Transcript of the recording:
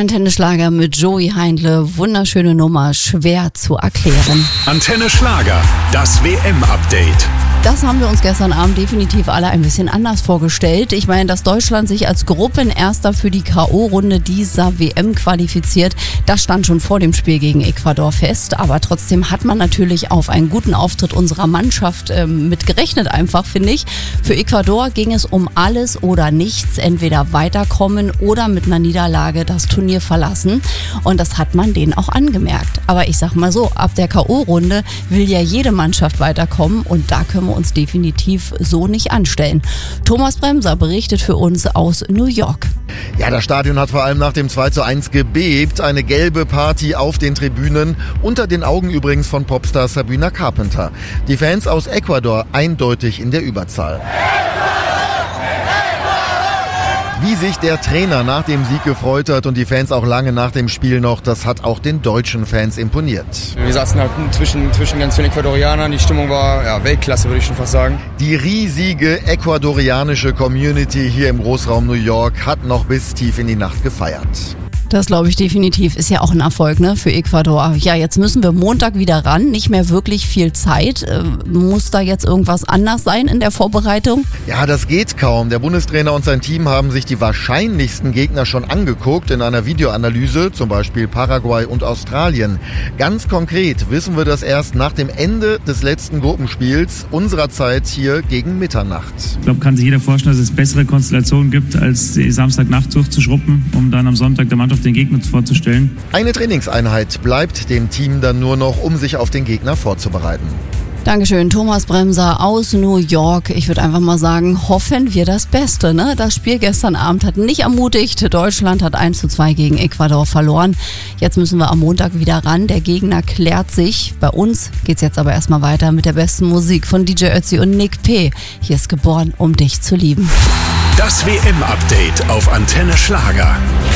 Antenne Schlager mit Joey Heindle. Wunderschöne Nummer, schwer zu erklären. Antenne Schlager, das WM-Update. Das haben wir uns gestern Abend definitiv alle ein bisschen anders vorgestellt. Ich meine, dass Deutschland sich als Gruppenerster für die K.O.-Runde dieser WM qualifiziert, das stand schon vor dem Spiel gegen Ecuador fest. Aber trotzdem hat man natürlich auf einen guten Auftritt unserer Mannschaft mit gerechnet einfach, finde ich. Für Ecuador ging es um alles oder nichts. Entweder weiterkommen oder mit einer Niederlage das Turnier verlassen. Und das hat man denen auch angemerkt. Aber ich sag mal so, ab der K.O.-Runde will ja jede Mannschaft weiterkommen und da können wir uns definitiv so nicht anstellen. Thomas Bremser berichtet für uns aus New York. Ja, das Stadion hat vor allem nach dem 2:1 gebebt. Eine gelbe Party auf den Tribünen, unter den Augen übrigens von Popstar Sabrina Carpenter. Die Fans aus Ecuador eindeutig in der Überzahl. Wie sich der Trainer nach dem Sieg gefreut hat und die Fans auch lange nach dem Spiel noch, das hat auch den deutschen Fans imponiert. Wir saßen halt zwischen ganz vielen Ecuadorianern, die Stimmung war Weltklasse, würde ich schon fast sagen. Die riesige ecuadorianische Community hier im Großraum New York hat noch bis tief in die Nacht gefeiert. Das glaube ich definitiv. Ist ja auch ein Erfolg, ne, für Ecuador. Ja, jetzt müssen wir Montag wieder ran. Nicht mehr wirklich viel Zeit. Muss da jetzt irgendwas anders sein in der Vorbereitung? Ja, das geht kaum. Der Bundestrainer und sein Team haben sich die wahrscheinlichsten Gegner schon angeguckt in einer Videoanalyse, zum Beispiel Paraguay und Australien. Ganz konkret wissen wir das erst nach dem Ende des letzten Gruppenspiels unserer Zeit hier gegen Mitternacht. Ich glaube, kann sich jeder vorstellen, dass es bessere Konstellationen gibt, als die Samstagnacht durchzuschruppen, um dann am Sonntag der Mannschaft den Gegner vorzustellen. Eine Trainingseinheit bleibt dem Team dann nur noch, um sich auf den Gegner vorzubereiten. Dankeschön, Thomas Bremser aus New York. Ich würde einfach mal sagen, hoffen wir das Beste, ne? Das Spiel gestern Abend hat nicht ermutigt. Deutschland hat 1:2 gegen Ecuador verloren. Jetzt müssen wir am Montag wieder ran. Der Gegner klärt sich. Bei uns geht's jetzt aber erstmal weiter mit der besten Musik von DJ Ötzi und Nick P. Hier ist Geboren, um dich zu lieben. Das WM-Update auf Antenne Schlager.